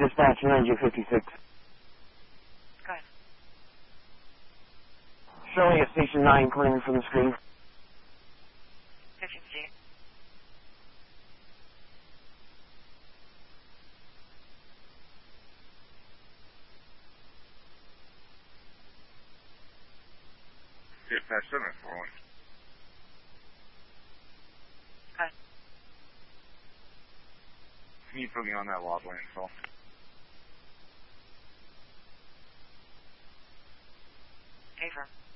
dispatch, Ranger 56. Go ahead. Showing at Station 9, clearing from the screen. 15G. Dispatch 741. Hi. Can you put me on that Wobbly install? Affirm.